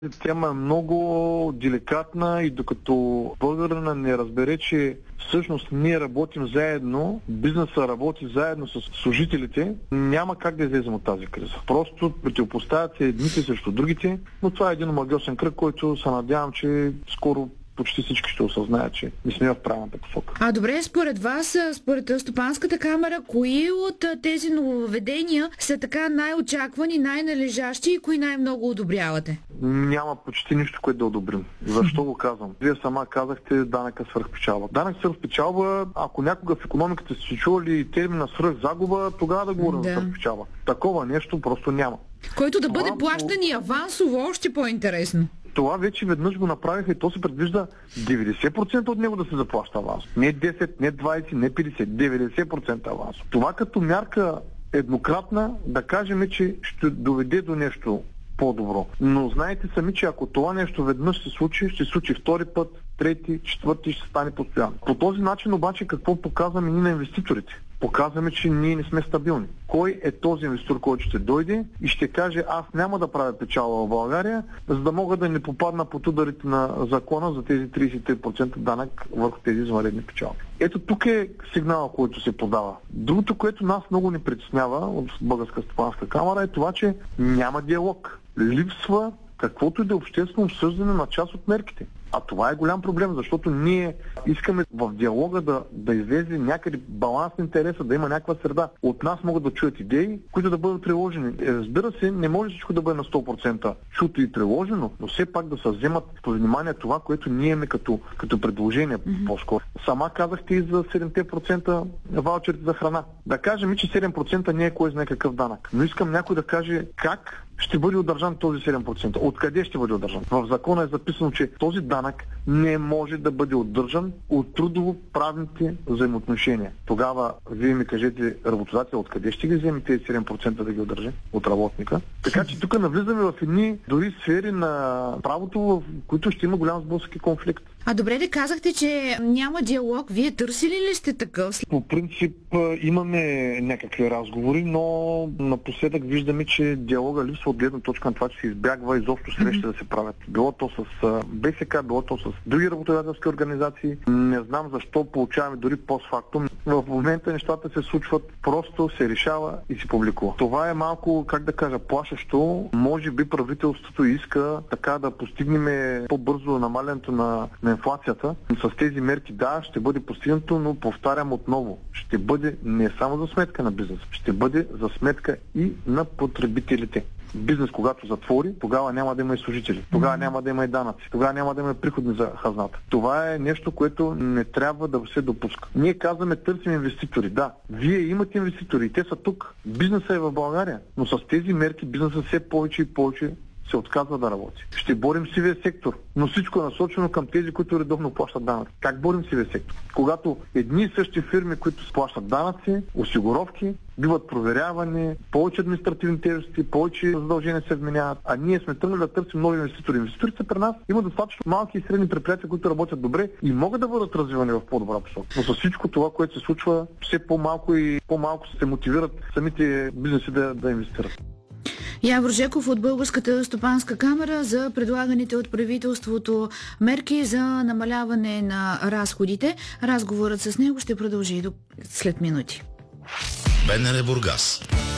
Тема е много деликатна и докато българина не разбере, че всъщност ние работим заедно, бизнеса работи заедно с служителите, няма как да излезем от тази криза. Просто противопоставят се едните срещу другите, но това е един омагьосен кръг, който се надявам, че скоро почти всички ще осъзнаят, че не сме в правилната посока. А добре, според вас, според Стопанската камара, кои от тези нововведения са така най-очаквани, най-належащи и кои най-много одобрявате? Няма почти нищо, което да одобрим. Защо го казвам? Вие сама казахте данъка свръхпечалба. Данък свръхпечалба, ако някога в икономиката сте чували термина свръхзагуба, тогава да говорим за свръхпечалба. Такова нещо просто няма. Който да бъде плащан и авансово, още по-интересно. Това вече веднъж го направиха и то се предвижда 90% от него да се заплаща аванс. Не 10, не 20, не 50, 90% аванс. Това като мярка еднократна, да кажем, че ще доведе до нещо по-добро. Но знаете сами, че ако това нещо веднъж се случи, ще се случи втори път, трети, четвърти, ще стане постоянно. По този начин обаче какво показваме ние на инвеститорите? Показваме, че ние не сме стабилни. Кой е този инвеститор, който ще дойде и ще каже: аз няма да правя печала в България, за да мога да не попадна под ударите на закона за тези 33% данък върху тези извънредни печалби. Ето тук е сигнала, който се подава. Другото, което нас много ни притеснява от Българска стопанска камара, е това, че няма диалог. Липсва каквото и да е обществено обсъждане на част от мерките. А това е голям проблем, защото ние искаме в диалога да излезе някъде баланс на интереса, да има някаква среда. От нас могат да чуят идеи, които да бъдат приложени. Разбира се, не може всичко да бъде на 100% чуто и приложено, но все пак да се вземат по внимание това, което ние имаме като предложение по-скоро. Сама казахте и за 7% ваучерите за храна. Да кажем, че 7% не е кой знае какъв данък. Но искам някой да каже как ще бъде удържан този 7%. Откъде ще бъде удържан? В закона е записано, че този данък не може да бъде удържан от трудово-правните взаимоотношения. Тогава вие ми кажете, работодател, откъде ще ги вземе тези 7% да ги удържи? От работника. Така че тук навлизаме в едни дори сфери на правото, в които ще има голям сблъсък и конфликт. А добре, да казахте, че няма диалог. Вие търсили ли сте такъв? По принцип имаме някакви разговори, но напоследък виждаме, че диалога липсва от гледна точка на това, че се избягва изобщо срещи да се правят. Било то с БСК, било то с други работодателски организации. Не знам защо получаваме дори постфактум. В момента нещата се случват, просто се решава и се публикува. Това е малко, как да кажа, плашещо. Може би правителството иска така да постигнем по-бързо намалянето на инфлацията. С тези мерки, да, ще бъде постигнато, но повтарям отново, ще бъде не само за сметка на бизнес, ще бъде за сметка и на потребителите. Бизнес, когато затвори, тогава няма да има и служители, тогава няма да има и данъци, тогава няма да има приходни за хазната. Това е нещо, което не трябва да се допуска. Ние казваме, търсим инвеститори. Да, вие имате инвеститори и те са тук. Бизнесът е в България, но с тези мерки бизнесът все повече и повече се отказва да работи. Ще борим сивия сектор, но всичко е насочено към тези, които редовно плащат данъци. Как борим сивия сектор? Когато едни и същи фирми, които плащат данъци, осигуровки, биват проверявани, повече административни тежести, повече задължения се вменяват, а ние сме тръгнали да търсим нови инвеститори. Инвеститорите при нас има достатъчно малки и средни предприятия, които работят добре и могат да бъдат развивани в по-добра посока. Но с всичко това, което се случва, все по-малко и по-малко се мотивират самите бизнеси да инвестират. Явор Жеков от Българската стопанска камара за предлаганите от правителството мерки за намаляване на разходите. Разговорът с него ще продължи след минути. БНР Бургас.